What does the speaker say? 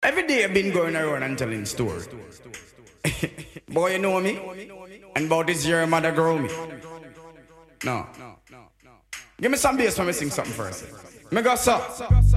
Every day I've been going around and telling story. Boy, you know me? And about this year, mother grow me. No. Give me some bass when we sing something first. Me go, sir.